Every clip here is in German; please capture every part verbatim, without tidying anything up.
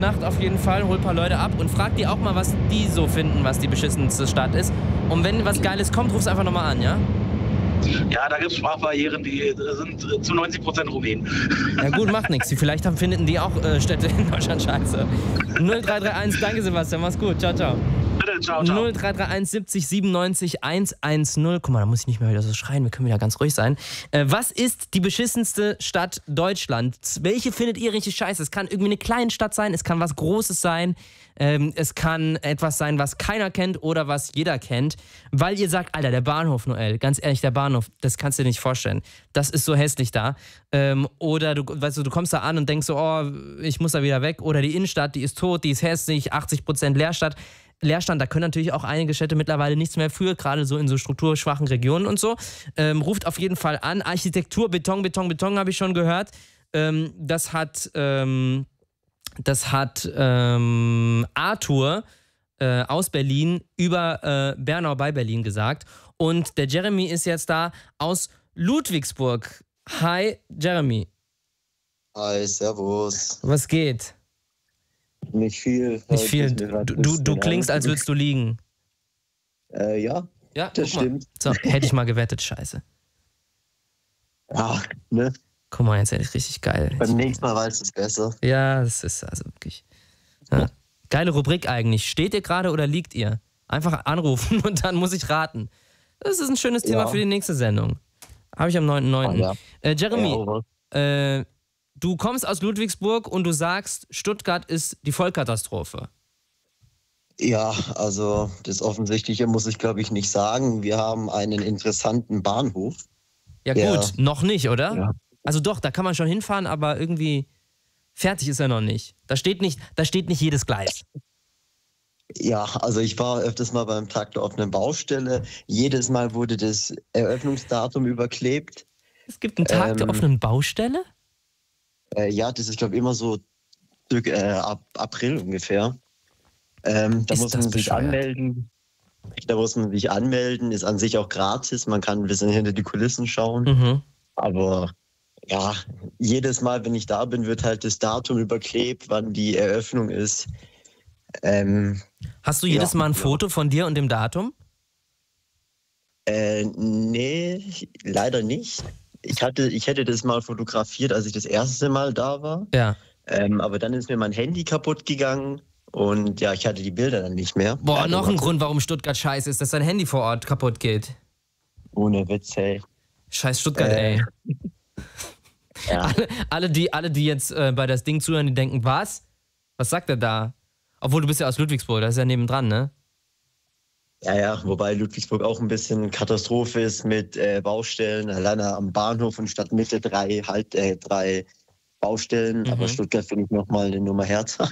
Nacht auf jeden Fall, hol ein paar Leute ab und frag die auch mal, was die so finden, was die beschissenste Stadt ist. Und wenn was Geiles kommt, ruf's einfach nochmal an, ja? Ja, da gibt es Sprachbarrieren, die sind zu neunzig Prozent Rumänen. Ja gut, macht nichts. Vielleicht haben, finden die auch äh, Städte in Deutschland scheiße. null drei drei eins, danke Sebastian, mach's gut, ciao, ciao. Bitte, ciao, ciao. null drei drei eins siebzig siebenundneunzig hundertzehn. Guck mal, da muss ich nicht mehr wieder so schreien, wir können wieder ganz ruhig sein. Äh, was ist die beschissenste Stadt Deutschlands? Welche findet ihr richtig scheiße? Es kann irgendwie eine kleine Stadt sein, es kann was Großes sein, ähm, es kann etwas sein, was keiner kennt oder was jeder kennt, weil ihr sagt, Alter, der Bahnhof, Noel, ganz ehrlich, der Bahnhof, das kannst du dir nicht vorstellen. Das ist so hässlich da. Ähm, oder du, weißt du, du kommst da an und denkst so, oh, ich muss da wieder weg. Oder die Innenstadt, die ist tot, die ist hässlich, achtzig Prozent Leerstadt. Leerstand, da können natürlich auch einige Städte mittlerweile nichts mehr für, gerade so in so strukturschwachen Regionen und so. Ähm, ruft auf jeden Fall an. Architektur, Beton, Beton, Beton habe ich schon gehört. Ähm, das hat, ähm, das hat ähm, Arthur äh, aus Berlin über äh, Bernau bei Berlin gesagt. Und der Jeremy ist jetzt da aus Ludwigsburg. Hi, Jeremy. Hi, servus. Was geht? Nicht viel. Nicht viel. Du, du, du klingst, als würdest du liegen. Äh, ja, ja, das stimmt. So, hätte ich mal gewettet, scheiße. Ja, ne? Guck mal, jetzt hätte ich richtig geil. Beim nächsten Mal weißt du es besser. Ja, das ist also wirklich... Ja. Geile Rubrik eigentlich. Steht ihr gerade oder liegt ihr? Einfach anrufen und dann muss ich raten. Das ist ein schönes Thema ja. für die nächste Sendung. Habe ich am neunten neunten Ah, ja. äh, Jeremy, ja, äh, du kommst aus Ludwigsburg und du sagst, Stuttgart ist die Vollkatastrophe. Ja, also das Offensichtliche muss ich, glaube ich, nicht sagen. Wir haben einen interessanten Bahnhof. Ja der, gut, noch nicht, oder? Ja. Also doch, da kann man schon hinfahren, aber irgendwie fertig ist er noch nicht. Da steht nicht, da steht nicht jedes Gleis. Ja, also ich war öfters mal beim Tag der offenen Baustelle. Jedes Mal wurde das Eröffnungsdatum überklebt. Es gibt einen Tag ähm, der offenen Baustelle? Äh, ja, das ist, glaube ich, immer so äh, ab April ungefähr. Ähm, da ist muss man sich bescheuert? anmelden. Da muss man sich anmelden, ist an sich auch gratis. Man kann ein bisschen hinter die Kulissen schauen. Mhm. Aber ja, jedes Mal, wenn ich da bin, wird halt das Datum überklebt, wann die Eröffnung ist. Ähm, Hast du jedes ja, Mal ein ja. Foto von dir und dem Datum? Äh, nee, leider nicht. Ich hatte, ich hätte das mal fotografiert, als ich das erste Mal da war. Ja. Ähm, aber dann ist mir mein Handy kaputt gegangen und ja, ich hatte die Bilder dann nicht mehr. Boah, ja, noch ein Grund, warum Stuttgart scheiße ist, dass dein Handy vor Ort kaputt geht. Ohne Witz, hey. Scheiß Stuttgart, Äh, ey. Ja. Alle, alle, die, alle, die jetzt äh, bei das Ding zuhören, die denken, was? Was sagt er da? Obwohl, du bist ja aus Ludwigsburg, das ist ja nebendran, ne? Ja, ja, wobei Ludwigsburg auch ein bisschen Katastrophe ist mit äh, Baustellen. Alleine am Bahnhof und Stadtmitte drei, halt, äh, drei Baustellen. Mhm. Aber Stuttgart finde ich nochmal eine Nummer härter.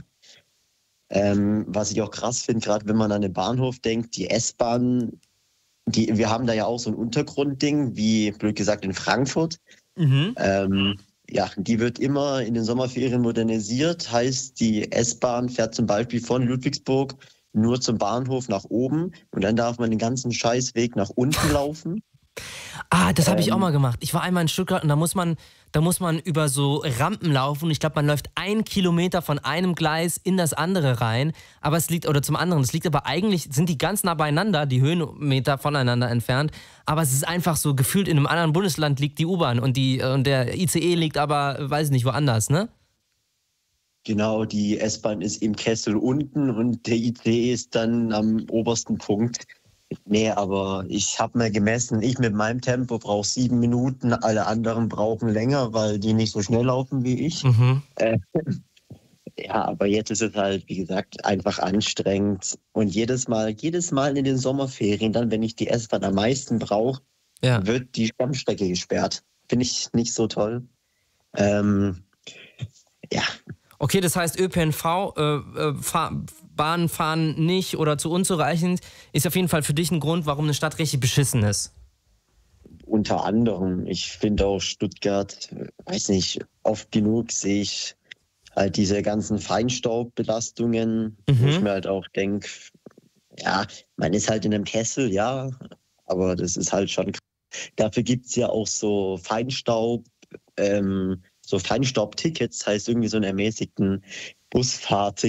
Ähm, was ich auch krass finde, gerade wenn man an den Bahnhof denkt, die S-Bahn, die, wir haben da ja auch so ein Untergrundding, wie blöd gesagt in Frankfurt. Mhm. Ähm, ja, die wird immer in den Sommerferien modernisiert. Heißt, die S-Bahn fährt zum Beispiel von Ludwigsburg nur zum Bahnhof nach oben und dann darf man den ganzen Scheißweg nach unten laufen. Ah, das habe ich Ähm, auch mal gemacht. Ich war einmal in Stuttgart und da muss man, da muss man über so Rampen laufen. Und ich glaube, man läuft ein Kilometer von einem Gleis in das andere rein. Aber es liegt, oder zum anderen, es liegt aber eigentlich, sind die ganz nah beieinander, die Höhenmeter voneinander entfernt. Aber es ist einfach so, gefühlt in einem anderen Bundesland liegt die U-Bahn und, die, und der I C E liegt aber, weiß ich nicht, woanders, ne? Genau, die S-Bahn ist im Kessel unten und der I C E ist dann am obersten Punkt. Nee, aber ich habe mal gemessen, ich mit meinem Tempo brauche sieben Minuten, alle anderen brauchen länger, weil die nicht so schnell laufen wie ich. Mhm. Äh, ja, aber jetzt ist es halt, wie gesagt, einfach anstrengend. Und jedes Mal, jedes Mal in den Sommerferien, dann, wenn ich die S-Bahn am meisten brauche, Ja. wird die Stammstrecke gesperrt. Finde ich nicht so toll. Ähm, ja. Okay, das heißt Ö P N V, äh, äh, fahr, Bahnen fahren nicht oder zu unzureichend, ist auf jeden Fall für dich ein Grund, warum eine Stadt richtig beschissen ist. Unter anderem. Ich finde auch Stuttgart, weiß nicht, oft genug sehe ich halt diese ganzen Feinstaubbelastungen, Mhm. wo ich mir halt auch denke, ja, man ist halt in einem Kessel, ja, aber das ist halt schon, dafür gibt es ja auch so Feinstaub, ähm, so Feinstaub-Tickets, heißt irgendwie so einen ermäßigten Busfahrt